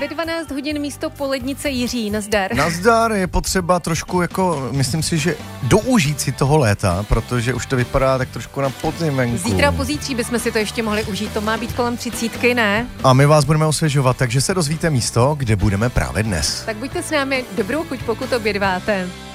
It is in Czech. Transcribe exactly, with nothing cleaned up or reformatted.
Ve dvanáct hodin místo polednice Jiří, nazdar. Nazdar, je potřeba trošku jako, myslím si, že doužít si toho léta, protože už to vypadá tak trošku na podzim venku. Zítra pozítří bychom si to ještě mohli užít, to má být kolem třicítky, ne? A my vás budeme osvěžovat, takže se dozvíte místo, kde budeme právě dnes. Tak buďte s námi, dobrou chuť, pokud obědváte.